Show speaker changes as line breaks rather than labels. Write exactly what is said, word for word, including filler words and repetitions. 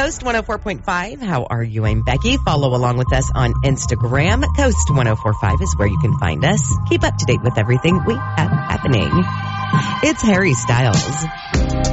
Coast one oh four point five. How are you? I'm Becky. Follow along with us on Instagram. Coast one oh four point five is where you can find us. Keep up to date with everything we have happening. It's Harry Styles.